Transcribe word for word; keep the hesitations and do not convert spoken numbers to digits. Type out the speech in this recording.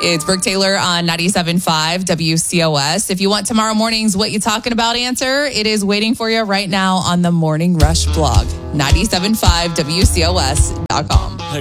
It's Brooke Taylor on ninety-seven point five W C O S. If you want tomorrow morning's What You Talking About answer, it is waiting for you right now on the Morning Rush blog, ninety-seven point five W C O S dot com.